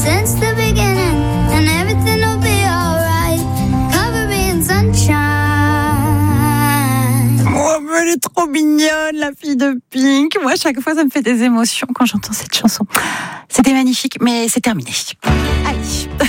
since the beginning, and everything will be alright. Cover me in sunshine. Oh, mais elle est trop mignonne, la fille de Pink. Moi, chaque fois, ça me fait des émotions quand j'entends cette chanson. C'était magnifique, mais c'est terminé. Allez.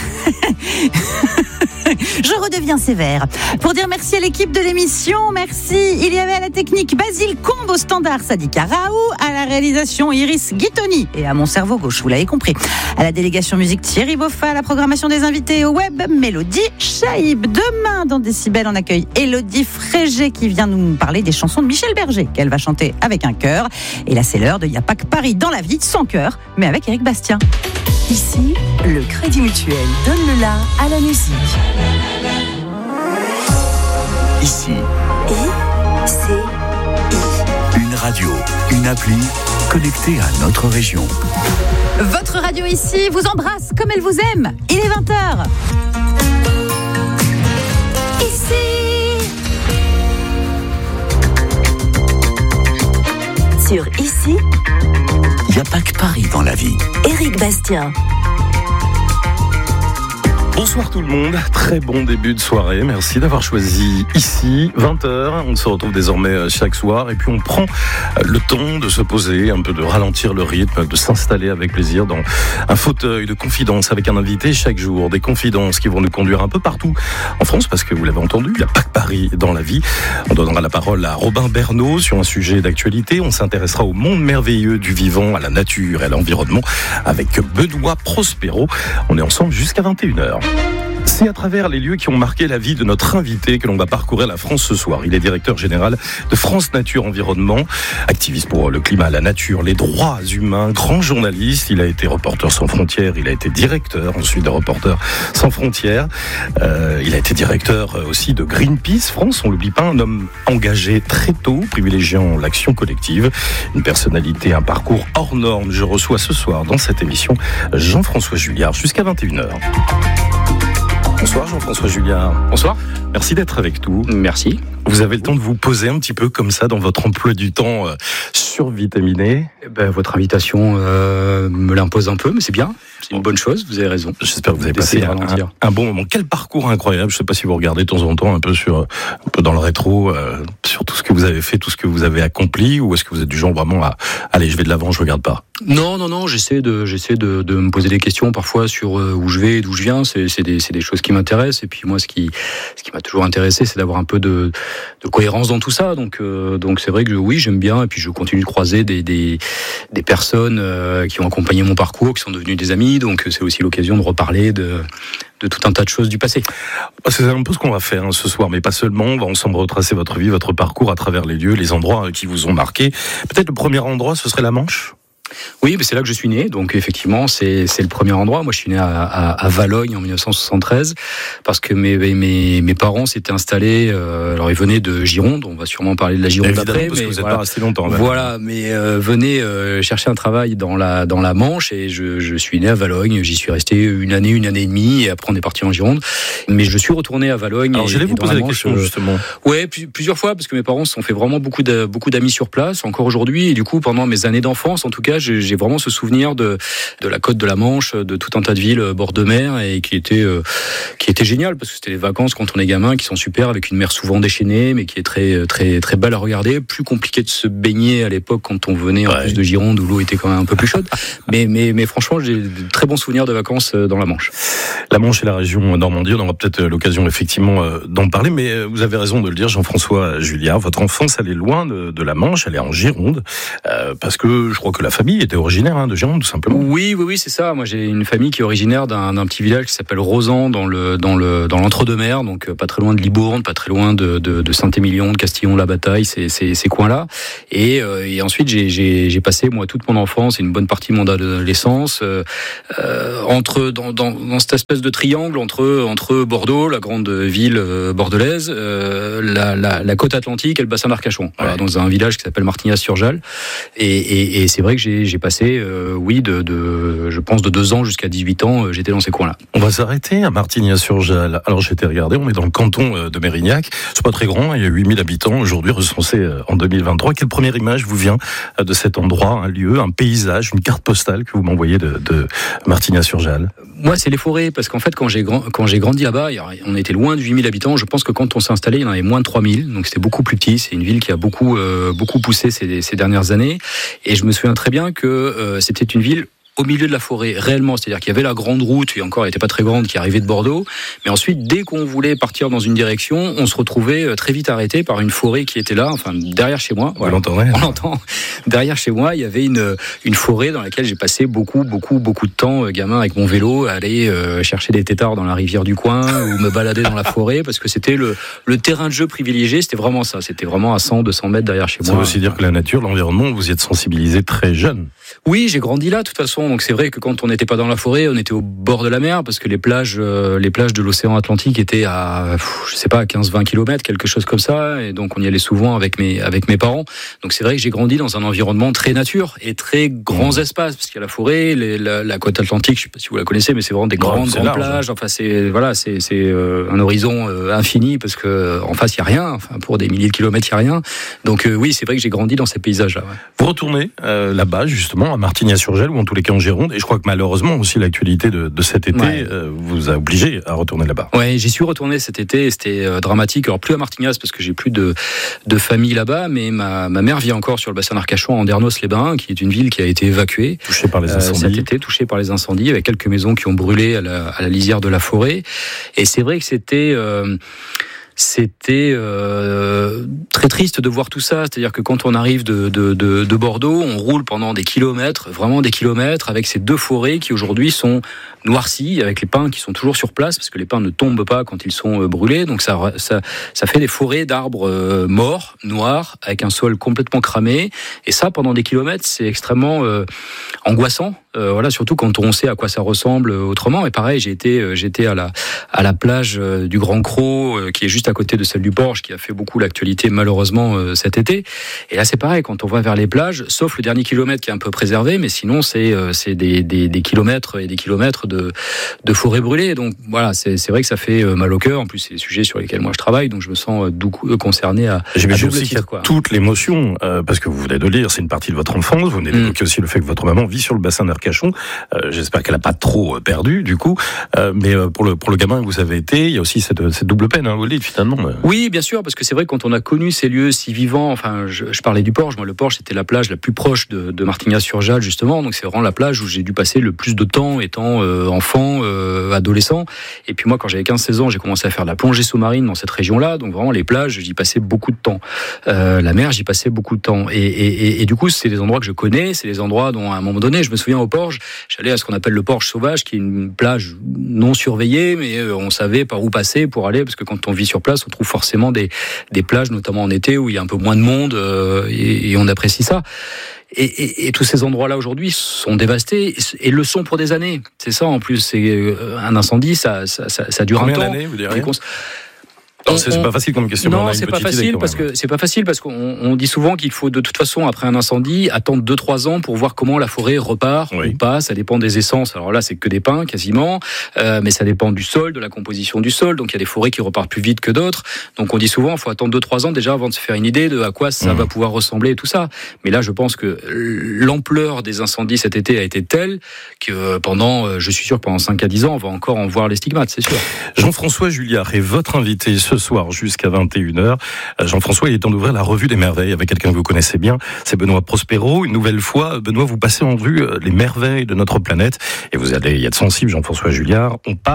Je redeviens sévère. Pour dire merci à l'équipe de l'émission, merci. Il y avait à la technique Basile Combe, au standard Sadika Raoult, à la réalisation Iris Guitoni et à mon cerveau gauche, vous l'avez compris. À la délégation musique Thierry Boffa, à la programmation des invités au web, Mélodie Chaïb. Demain, dans Décibel, on accueille Élodie Frégé qui vient nous parler des chansons de Michel Berger, qu'elle va chanter avec un chœur. Et là, c'est l'heure de Y'a pas que Paris dans la vie, sans chœur, mais avec Éric Bastien. Ici, le Crédit Mutuel donne le la à la musique. Ici, I-C-I. une radio, une appli connectée à notre région. Votre radio ici vous embrasse comme elle vous aime. Il est 20h. Ici. Sur Ici, Il n'y a pas que Paris dans la vie. Éric Bastien. Bonsoir tout le monde, très bon début de soirée, merci d'avoir choisi Ici, 20h, on se retrouve désormais chaque soir et puis on prend le temps de se poser, un peu de ralentir le rythme, de s'installer avec plaisir dans un fauteuil de confidence avec un invité chaque jour, des confidences qui vont nous conduire un peu partout en France parce que vous l'avez entendu, il n'y a pas que Paris dans la vie. On donnera la parole à Robin Bernot sur un sujet d'actualité, on s'intéressera au monde merveilleux du vivant, à la nature et à l'environnement avec Benoît Prospero. On est ensemble jusqu'à 21h. C'est à travers les lieux qui ont marqué la vie de notre invité que l'on va parcourir la France ce soir. Il est directeur général de France Nature Environnement, activiste pour le climat, la nature, les droits humains, grand journaliste. Il a été Reporters sans frontières, il a été directeur ensuite de Reporters sans frontières. Il a été directeur aussi de Greenpeace France, on l'oublie pas, un homme engagé très tôt, privilégiant l'action collective, une personnalité, un parcours hors norme. Je reçois ce soir dans cette émission Jean-François Julliard jusqu'à 21h. Bonsoir Jean-François Julliard. Bonsoir. Merci d'être avec nous. Merci. Vous avez le temps de vous poser un petit peu comme ça dans votre emploi du temps survitaminé. Votre invitation me l'impose un peu, mais c'est bien. C'est une bonne chose, vous avez raison. J'espère que vous avez passé un bon moment. Quel parcours incroyable. Je ne sais pas si vous regardez de temps en temps un peu dans le rétro, sur tout ce que vous avez fait, tout ce que vous avez accompli, ou est-ce que vous êtes du genre vraiment à allez, je vais de l'avant, je regarde pas? Non, j'essaie de me poser des questions parfois sur où je vais, d'où je viens. C'est des choses qui m'intéressent. Et puis moi, ce qui m'a toujours intéressé, c'est d'avoir un peu de cohérence dans tout ça. Donc c'est vrai que oui, j'aime bien. Et puis je continue de croiser des personnes qui ont accompagné mon parcours, qui sont devenues des amis. Donc c'est aussi l'occasion de reparler de tout un tas de choses du passé. C'est un peu ce qu'on va faire ce soir, mais pas seulement. On va ensemble retracer votre vie, votre parcours à travers les lieux, les endroits qui vous ont marqué. Peut-être le premier endroit, ce serait la Manche ? Oui, mais c'est là que je suis né, donc effectivement c'est le premier endroit. Moi je suis né à Valogne en 1973 parce que mes parents s'étaient installés, alors ils venaient de Gironde, on va sûrement parler de la Gironde après, parce mais que vous n'êtes pas resté longtemps. Voilà, mais venez chercher un travail dans la Manche et je suis né à Valogne, j'y suis resté une année et demie et après on est parti en Gironde. Mais je suis retourné à Valogne. Alors j'allais vous poser la question justement. Ouais, plusieurs fois parce que mes parents se sont fait vraiment beaucoup d'amis sur place encore aujourd'hui et du coup pendant mes années d'enfance en tout cas j'ai vraiment ce souvenir de la côte de la Manche, de tout un tas de villes bord de mer et qui était génial parce que c'était les vacances quand on est gamin qui sont super avec une mer souvent déchaînée mais qui est très très très belle à regarder, plus compliqué de se baigner à l'époque quand on venait en plus de Gironde où l'eau était quand même un peu plus chaude mais franchement j'ai de très bons souvenirs de vacances dans la Manche. La Manche et la région Normandie, on aura peut-être l'occasion effectivement d'en parler, mais vous avez raison de le dire Jean-François Julliard, votre enfance elle est loin de la Manche, elle est en Gironde parce que je crois que la famille était originaire de Gironde tout simplement. Oui, c'est ça. Moi j'ai une famille qui est originaire d'un petit village qui s'appelle Rosan dans l'entre-deux-mers, donc pas très loin de Libourne, pas très loin de Saint-Émilion, de Castillon-la-Bataille, ces coins-là. Et ensuite j'ai passé moi toute mon enfance et une bonne partie de mon adolescence dans cette espèce espèce de triangle entre Bordeaux, la grande ville bordelaise, la côte atlantique et le bassin d'Arcachon. Voilà, dans un village qui s'appelle Martignas-sur-Jalles. Et c'est vrai que j'ai passé, je pense de 2 ans jusqu'à 18 ans, j'étais dans ces coins-là. On va s'arrêter à Martignas-sur-Jalles. Alors j'ai été regarder, on est dans le canton de Mérignac. C'est pas très grand, il y a 8000 habitants aujourd'hui recensés en 2023. Quelle première image vous vient de cet endroit, un lieu, un paysage, une carte postale que vous m'envoyez de Martignas-sur-Jalles? Moi, c'est les forêts, parce qu'en fait, quand j'ai grandi là-bas, on était loin de 8000 habitants. Je pense que quand on s'est installé, il y en avait moins de 3000. Donc c'était beaucoup plus petit. C'est une ville qui a beaucoup poussé ces dernières années. Et je me souviens très bien que c'était une ville au milieu de la forêt, réellement. C'est-à-dire qu'il y avait la grande route, et encore elle n'était pas très grande, qui arrivait de Bordeaux. Mais ensuite, dès qu'on voulait partir dans une direction, on se retrouvait très vite arrêté par une forêt qui était là, enfin derrière chez moi. Voilà. On l'entend. Derrière chez moi, il y avait une forêt dans laquelle j'ai passé beaucoup de temps, gamin, avec mon vélo, à aller chercher des têtards dans la rivière du coin ou me balader dans la forêt, parce que c'était le terrain de jeu privilégié. C'était vraiment ça. C'était vraiment à 100-200 mètres derrière chez moi. Ça veut aussi dire que la nature, l'environnement, vous y êtes sensibilisé très jeune. Oui, j'ai grandi là, de toute façon. Donc c'est vrai que quand on n'était pas dans la forêt, on était au bord de la mer, parce que les plages de l'océan Atlantique étaient à, 15-20 km, quelque chose comme ça. Et donc on y allait souvent avec mes parents. Donc c'est vrai que j'ai grandi dans un environnement très nature et très grands espaces, parce qu'il y a la forêt, la côte Atlantique, je sais pas si vous la connaissez, mais c'est vraiment des grandes plages. Enfin c'est un horizon infini, parce que en face il y a rien. Enfin pour des milliers de kilomètres il y a rien. Donc oui, c'est vrai que j'ai grandi dans ces paysages-là. Ouais. Vous retournez là-bas justement à Martignas-sur-Jalles, ou en tous les cas en Gironde. Et je crois que malheureusement aussi l'actualité de cet été vous a obligé à retourner là-bas. Ouais, j'y suis retourné cet été. C'était dramatique. Alors plus à Martignas, parce que j'ai plus de famille là-bas, mais ma mère vit encore sur le bassin d'Arcachon, à Andernos-les-Bains, qui est une ville qui a été évacuée touchée par les incendies. Cet été, touchée par les incendies, avec quelques maisons qui ont brûlé à la lisière de la forêt. Et c'est vrai que c'était très triste de voir tout ça. C'est-à-dire que quand on arrive de Bordeaux, on roule pendant des kilomètres, vraiment des kilomètres, avec ces 2 forêts qui aujourd'hui sont noircies, avec les pins qui sont toujours sur place, parce que les pins ne tombent pas quand ils sont brûlés. Donc ça fait des forêts d'arbres morts, noirs, avec un sol complètement cramé. Et ça, pendant des kilomètres, c'est extrêmement angoissant. Voilà, surtout quand on sait à quoi ça ressemble autrement. Et pareil, j'étais à la plage du Grand Cros, qui est juste à côté de celle du Porge, qui a fait beaucoup l'actualité malheureusement cet été. Et là, c'est pareil, quand on va vers les plages, sauf le dernier kilomètre qui est un peu préservé, mais sinon c'est des kilomètres et des kilomètres de forêt brûlée. Donc voilà, c'est vrai que ça fait mal au cœur. En plus, c'est des sujets sur lesquels moi je travaille, donc je me sens concerné à J'imagine double aussi qu'il y a titre, toute l'émotion, parce que vous venez de le dire, c'est une partie de votre enfance. Vous venez d'évoquer aussi le fait que votre maman vit sur le bassin d'Arcachon. J'espère qu'elle n'a pas trop perdu, du coup. Mais pour le gamin que vous avez été, il y a aussi cette double peine, vous le dites, finalement. Oui, bien sûr, parce que c'est vrai que quand on a connu ces lieux si vivants, enfin, je parlais du Porge. Moi, le Porge, c'était la plage la plus proche de Martignas-sur-Jalles, justement. Donc, c'est vraiment la plage où j'ai dû passer le plus de temps étant enfant, adolescent. Et puis moi, quand j'avais 15-16 ans, j'ai commencé à faire de la plongée sous-marine dans cette région-là. Donc, vraiment, les plages, j'y passais beaucoup de temps. La mer, j'y passais beaucoup de temps. Et du coup, c'est des endroits que je connais. C'est des endroits dont, à un moment donné, je me souviens au Porge, j'allais à ce qu'on appelle le Porge sauvage, qui est une plage non surveillée, mais on savait par où passer pour aller, parce que quand on vit sur place, on trouve forcément des plages, notamment en été, où il y a un peu moins de monde, et on apprécie ça. Et tous ces endroits-là aujourd'hui sont dévastés, et le sont pour des années. C'est ça, en plus, c'est un incendie, ça dure un temps. Combien d'années, vous direz ? C'est pas facile comme question. Non, c'est pas facile parce qu'on dit souvent qu'il faut de toute façon, après un incendie, attendre 2-3 ans pour voir comment la forêt repart ou pas. Ça dépend des essences. Alors là, c'est que des pins quasiment, mais ça dépend du sol, de la composition du sol. Donc il y a des forêts qui repartent plus vite que d'autres. Donc on dit souvent, il faut attendre 2-3 ans déjà avant de se faire une idée de à quoi ça va pouvoir ressembler et tout ça. Mais là, je pense que l'ampleur des incendies cet été a été telle que je suis sûr que pendant 5 à 10 ans, on va encore en voir les stigmates, c'est sûr. Jean-François Julliard est votre invité ce soir jusqu'à 21h. Jean-François, il est temps d'ouvrir la revue des merveilles avec quelqu'un que vous connaissez bien, c'est Benoît Prospero. Une nouvelle fois, Benoît, vous passez en vue les merveilles de notre planète et vous allez y être sensible, Jean-François Julliard. On part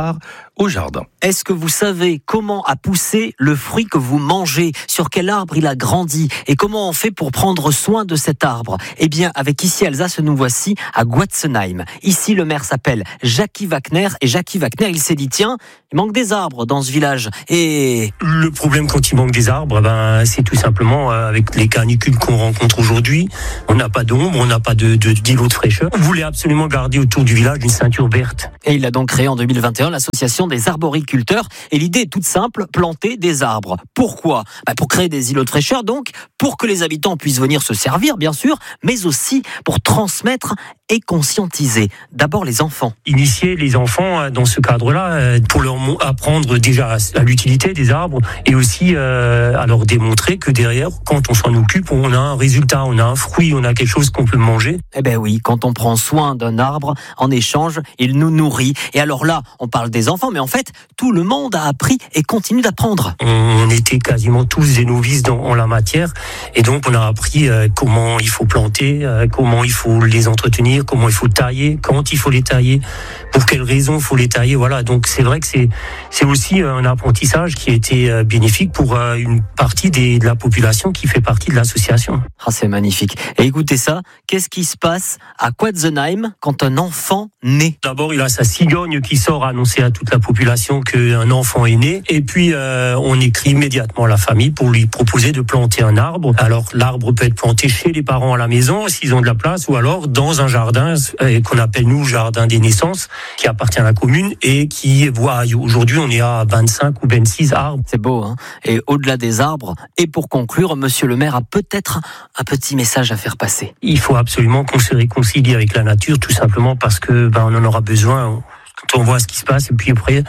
au jardin. Est-ce que vous savez comment a poussé le fruit que vous mangez? Sur quel arbre il a grandi? Et comment on fait pour prendre soin de cet arbre? Eh bien, avec Ici Alsace, nous voici à Guatzenheim. Ici, le maire s'appelle Jackie Wagner. Et Jackie Wagner, il s'est dit, tiens, il manque des arbres dans ce village. Et le problème quand il manque des arbres, c'est tout simplement avec les canicules qu'on rencontre aujourd'hui. On n'a pas d'ombre, on n'a pas d'îlot de fraîcheur. On voulait absolument garder autour du village une ceinture verte. Et il a donc créé en 2021 l'association des arboriculteurs. Et l'idée est toute simple, planter des arbres. Pourquoi? Pour créer des îlots de fraîcheur, donc, pour que les habitants puissent venir se servir, bien sûr, mais aussi pour transmettre et conscientiser d'abord les enfants. Initier les enfants dans ce cadre-là, pour leur apprendre déjà à l'utilité des arbres et aussi à leur démontrer que derrière, quand on s'en occupe, on a un résultat, on a un fruit, on a quelque chose qu'on peut manger. Eh ben oui, quand on prend soin d'un arbre, en échange, il nous nourrit. Et alors là, on parle des enfants, mais en fait, tout le monde a appris et continue d'apprendre. On était quasiment tous des novices en la matière, et donc on a appris comment il faut planter, comment il faut les entretenir, comment il faut tailler, quand il faut les tailler, pour quelles raisons il faut les tailler. Voilà, donc c'est vrai que c'est aussi un apprentissage qui a été bénéfique pour une partie de la population qui fait partie de l'association. Ah, c'est magnifique. Et écoutez ça, qu'est-ce qui se passe à Guatzenheim quand un enfant naît? D'abord, il a sa cigogne qui sort annoncer à toute la population qu'un enfant est né. Et puis, on écrit immédiatement à la famille pour lui proposer de planter un arbre. Alors, l'arbre peut être planté chez les parents à la maison, s'ils ont de la place, ou alors dans un jardin qu'on appelle, nous, jardin des naissances, qui appartient à la commune et qui voit, aujourd'hui, on est à 25 ou 26 arbres. C'est beau, hein? Et au-delà des arbres, et pour conclure, monsieur le maire a peut-être un petit message à faire passer. Il faut absolument qu'on se réconcilie avec la nature, tout simplement parce que on en aura besoin quand on voit ce qui se passe. Et puis après,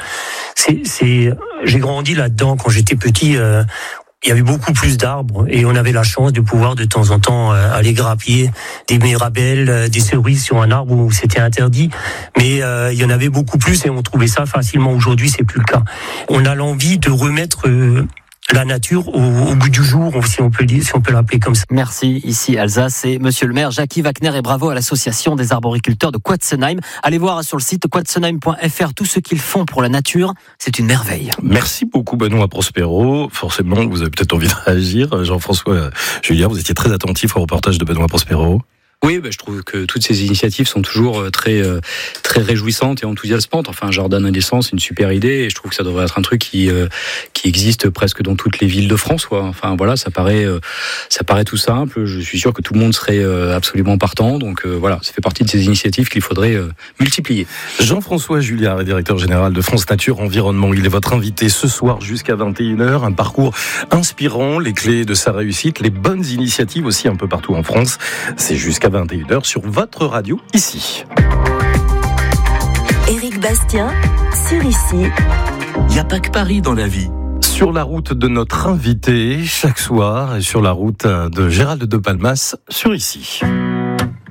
j'ai grandi là-dedans quand j'étais petit. Il y avait beaucoup plus d'arbres et on avait la chance de pouvoir de temps en temps aller grappiller des mirabelles, des cerises sur un arbre où c'était interdit. Mais il y en avait beaucoup plus et on trouvait ça facilement. Aujourd'hui, c'est plus le cas. On a l'envie de remettre la nature au goût du jour, si on peut l'appeler comme ça. Merci, ici Alsace et monsieur le maire Jackie Wagner, et bravo à l'association des arboriculteurs de Guatzenheim. Allez voir sur le site guatzenheim.fr tout ce qu'ils font pour la nature, c'est une merveille. Merci beaucoup Benoît Prospero. Forcément, vous avez peut-être envie de réagir. Jean-François Julien, vous étiez très attentif au reportage de Benoît Prospero. Oui, je trouve que toutes ces initiatives sont toujours très réjouissantes et enthousiasmantes. Enfin, un jardin d'indécence, c'est une super idée et je trouve que ça devrait être un truc qui existe presque dans toutes les villes de France, quoi. Enfin voilà, ça paraît tout simple. Je suis sûr que tout le monde serait absolument partant. Donc voilà, ça fait partie de ces initiatives qu'il faudrait multiplier. Jean-François Julliard est directeur général de France Nature Environnement. Il est votre invité ce soir jusqu'à 21h. Un parcours inspirant, les clés de sa réussite, les bonnes initiatives aussi un peu partout en France. C'est jusqu'à 21h sur votre radio, ici. Éric Bastien, sur Ici. Il n'y a pas que Paris dans la vie. Sur la route de notre invité, chaque soir, et sur la route de Gérald de Palmas, sur Ici.